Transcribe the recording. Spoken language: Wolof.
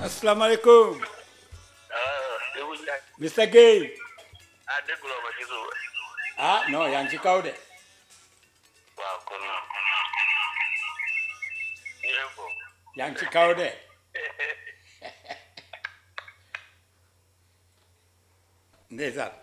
asalaamaaleykum Ibou Ndiaye. Mr Gueye dégguloo ma ci suuf. non yaa ngi ci kaw de waaw kon ñu dem foofu. yaa ngi ci kaw de ndeysaan